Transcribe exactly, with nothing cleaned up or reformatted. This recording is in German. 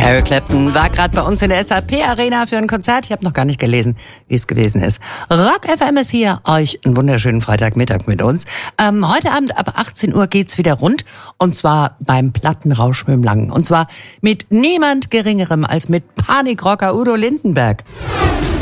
Eric Clapton war gerade bei uns in der S A P-Arena für ein Konzert. Ich habe noch gar nicht gelesen, wie es gewesen ist. Rock F M ist hier, euch einen wunderschönen Freitagmittag mit uns. Ähm, heute Abend ab achtzehn Uhr geht's wieder rund, und zwar beim Plattenrausch mit dem Langen. Und zwar mit niemand Geringerem als mit Panikrocker Udo Lindenberg.